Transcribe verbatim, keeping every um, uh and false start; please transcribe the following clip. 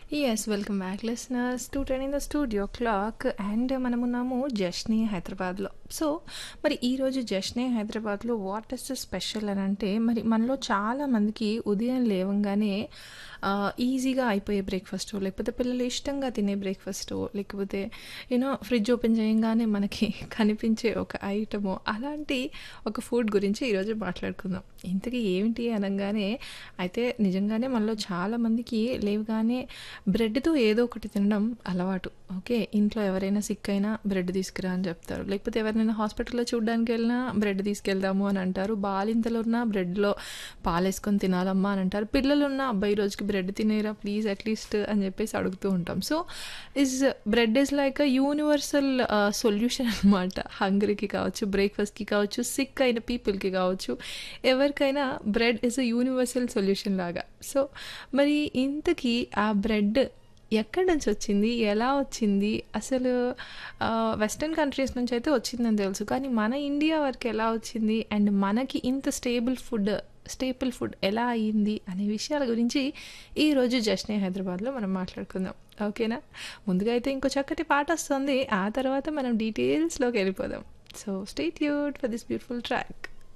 Yes. Welcome back listeners to train in the studio clock and మనమున్నాము జష్నీ హైదరాబాద్‌లో. So, మరి ఈరోజు జష్నీ హైదరాబాద్‌లో వాట్ ఈస్ ద స్పెషల్ అనంటే, మరి మనలో చాలా మందికి ఉదయం లేవంగానే ఆహ్, ఈజీగా అయిపోయే బ్రేక్‌ఫాస్టో, లేకపోతే పిల్లలు ఇష్టంగా తినే బ్రేక్‌ఫాస్టో, లేకపోతే యూనో ఫ్రిడ్జ్ ఓపెన్ చేయంగానే మనకి కనిపించే ఒక ఐటమో, అలాంటి ఒక ఫుడ్ గురించి ఈరోజు మాట్లాడుకుందాం. ఇంతకీ ఏమిటి అనంగానే, అయితే నిజంగానే మనలో చాలా మందికి లేవగానే బ్రెడ్‌తో ఏదో ఒకటి తినడం అలవాటు. ఓకే. ఇంట్లో ఎవరైనా సిక్ అయినా బ్రెడ్ తీసుకురా అని చెప్తారు. లేకపోతే ఎవరినైనా హాస్పిటల్‌లో చూడ్డానికెళ్ళినా బ్రెడ్ తీసుకెళ్దాము అని అంటారు. బాలింతలున్నా బ్రెడ్‌లో పాలేసుకొని తినాలమ్మా అని అంటారు. పిల్లలున్నా అబ్బా! ఈ రోజుకి బ్రెడ్ తినేయరా ప్లీజ్ అట్‌లీస్ట్ అని చెప్పేసి అడుగుతూ ఉంటాం. So, is bread is like a universal ఆహ్, సొల్యూషన్ అనమాట. హంగ్రీకి కావచ్చు, బ్రేక్‌ఫాస్ట్‌కి కావచ్చు, సిక్ అయిన పీపుల్‌కి కావచ్చు, ఎవరికైనా bread is a universal solution లాగా. సో, మరి ఇంతకీ ఆ బ్రెడ్ ఎక్కడి నుంచొచ్చింది? ఎలా వచ్చింది? అసలు ఆహ్, వెస్టర్న్ కంట్రీస్ నుంచయితే వచ్చిందని తెలుసు. కానీ మన ఇండియా వరకు ఎలా వచ్చింది? అండ్ మనకి ఇంత స్టేబుల్ ఫుడ్, స్టేపుల్ ఫుడ్ ఎలా అయింది? అనే విషయాల గురించి ఈరోజు జష్నే హైదరాబాద్‌లో మనం మాట్లాడుకుందాం. ఓకేనా? ముందుగా అయితే ఇంకో చక్కటి పాటొస్తుంది. ఆ తర్వాత మనం డీటెయిల్స్‌లోకెళ్ళిపోదాం. So, stay tuned for this beautiful track.